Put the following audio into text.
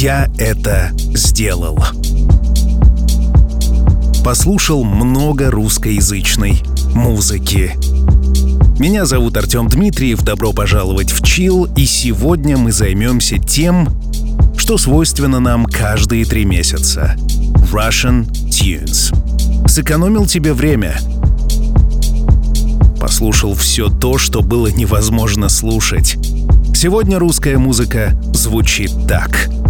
я это сделал. Послушал много русскоязычной музыки. Меня зовут Артем Дмитриев, добро пожаловать в Chill, и сегодня мы займемся тем, что свойственно нам каждые 3 месяца. Russian Tunes. Сэкономил тебе время. Послушал все то, что было невозможно слушать. Сегодня русская музыка звучит так.